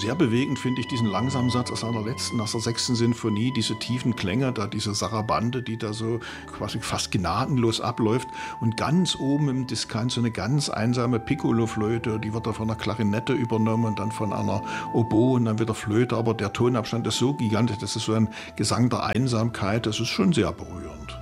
Sehr bewegend finde ich diesen langsamen Satz aus der letzten, aus der sechsten Sinfonie, diese tiefen Klänge, da diese Sarabande, die da so quasi fast gnadenlos abläuft. Und ganz oben im Diskant so eine ganz einsame Piccolo-Flöte, die wird da von einer Klarinette übernommen und dann von einer Oboe und dann wieder Flöte. Aber der Tonabstand ist so gigantisch, das ist so ein Gesang der Einsamkeit, das ist schon sehr berührend.